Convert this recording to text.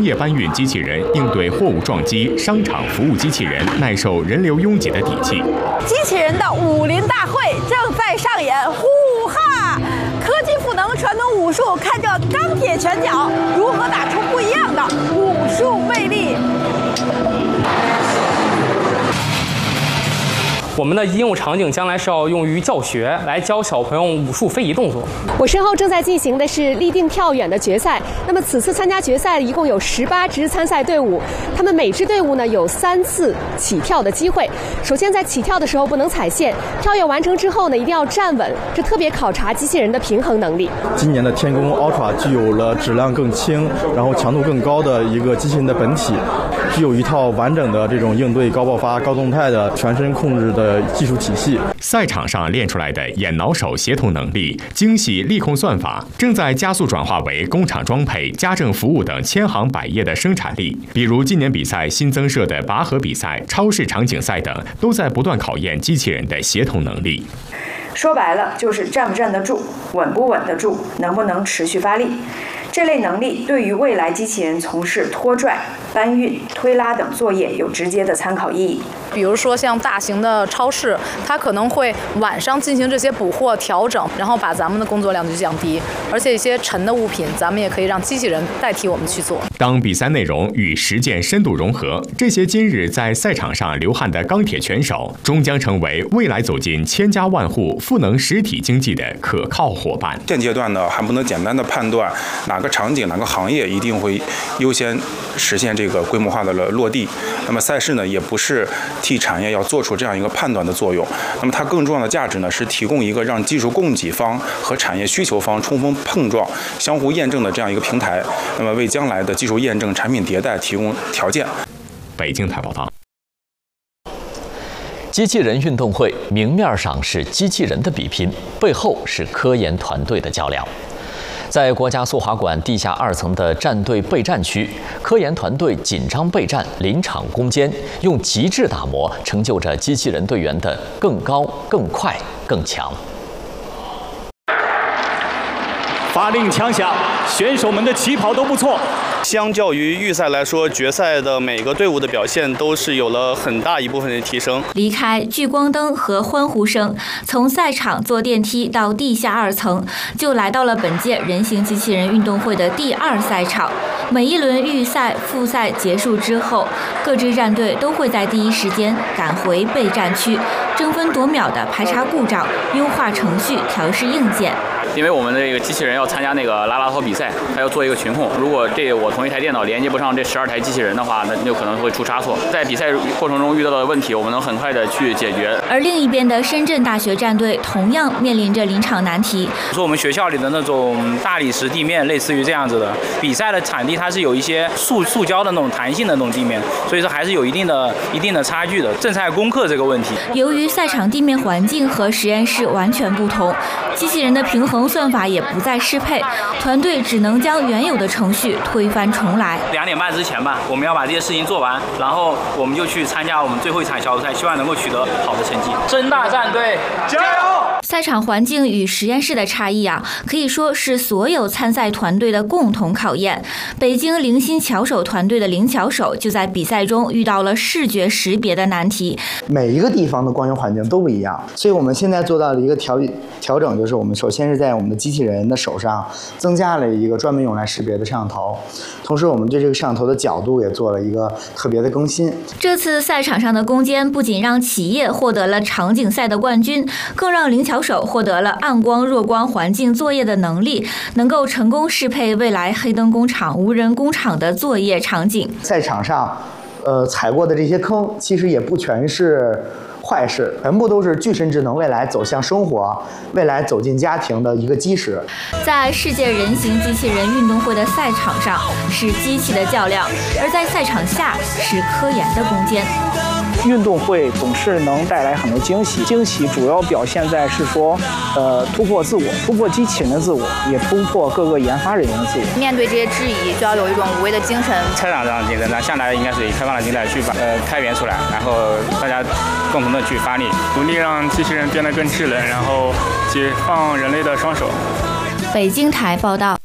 业搬运机器人应对货物撞击、商场服务机器人耐受人流拥挤的底气。 机器人的武林大会正在上演，呼哈！科技赋能传统武术，看这钢铁拳脚如何打出不一样的武术魅力。 我们的应用场景将来是要用于教学，来教小朋友武术非遗动作。 我身后正在进行的是立定跳远的决赛。那么此次参加决赛一共有18支参赛队伍，他们每支队伍呢有3次起跳的机会。首先在起跳的时候不能踩线，跳跃完成之后呢一定要站稳，这特别考察机器人的平衡能力。 今年的天宫 Ultra 具有了质量更轻，然后强度更高的一个机器人的本体，具有一套完整的这种应对高爆发、高动态的全身控制的技术体系。 赛场上练出来的眼脑手协同能力、精细力控算法，正在加速转化为工厂装配、家政服务等千行百业的生产力。比如今年比赛新增设的拔河比赛、超市场景赛等，都在不断考验机器人的协同能力。 说白了，就是站不站得住，稳不稳得住，能不能持续发力。这类能力对于未来机器人从事拖拽、搬运、推拉等作业有直接的参考意义。 比如说像大型的超市，它可能会晚上进行这些补货调整，然后把咱们的工作量就降低。而且一些沉的物品，咱们也可以让机器人代替我们去做。 当比赛内容与实践深度融合，这些今日在赛场上流汗的钢铁拳手，终将成为未来走进千家万户、赋能实体经济的可靠伙伴。 现阶段呢，还不能简单的判断哪个场景、哪个行业一定会优先实现这个规模化的落地。那么赛事呢，也不是替产业要做出这样一个判断的作用。那么它更重要的价值呢，是提供一个让技术供给方和产业需求方充分碰撞、相互验证的这样一个平台。那么为将来的技术验证、产品迭代提供条件。 北京台报道。 机器人运动会明面上是机器人的比拼，背后是科研团队的较量。在国家速滑馆地下2层的战队备战区，科研团队紧张备战，临场攻坚，用极致打磨，成就着机器人队员的更高、更快、更强。 发令枪响，选手们的起跑都不错。 相较于预赛来说，决赛的每个队伍的表现都是有了很大一部分的提升。 离开聚光灯和欢呼声，从赛场坐电梯到地下2层，就来到了本届人形机器人运动会的第2赛场。每一轮预赛、复赛结束之后，各支战队都会在第一时间赶回备战区，争分夺秒地排查故障、优化程序、调试硬件。 因为我们的这个机器人要参加那个拉拉托比赛，它要做一个群控。如果我同一台电脑连接不上这12台机器人的话，那就可能会出差错。在比赛过程中遇到的问题，我们能很快的去解决。 而另一边的深圳大学战队同样面临着临场难题。 说我们学校里的那种大理石地面，类似于这样子的，比赛的场地它是有一些塑胶的那种弹性的那种地面，所以说还是有一定的差距的。正在攻克这个问题。 由于赛场地面环境和实验室完全不同，机器人的平衡算法也不再适配，团队只能将原有的程序推翻重来。 2点半之前吧，我们要把这些事情做完，然后我们就去参加我们最后一场小组赛，希望能够取得好的成绩。深大战队加油！ 赛场环境与实验室的差异可以说是所有参赛团队的共同考验。北京灵芯巧手团队的灵巧手就在比赛中遇到了视觉识别的难题。 每一个地方的光学环境都不一样，所以我们现在做到了一个调整，就是我们首先是在我们的机器人的手上增加了一个专门用来识别的摄像头，同时我们对这个摄像头的角度也做了一个特别的更新。 这次赛场上的攻坚不仅让企业获得了场景赛的冠军，更让灵巧手获得了暗光弱光环境作业的能力，能够成功适配未来黑灯工厂、无人工厂的作业场景。 赛场上踩过的这些坑其实也不全是坏事，全部都是具身智能未来走向生活、未来走进家庭的一个基石。 在世界人形机器人运动会的赛场上是机器的较量，而在赛场下是科研的攻坚。 运动会总是能带来很多惊喜，惊喜主要表现在是说，突破自我，突破机器人的自我，也突破各个研发人员的自我。 面对这些质疑，就要有一种无畏的精神。 赛场上竞争，那向来应该是以开放的心态去把开源出来，然后大家共同的去发力， 努力让机器人变得更智能，然后解放人类的双手。 北京台报道。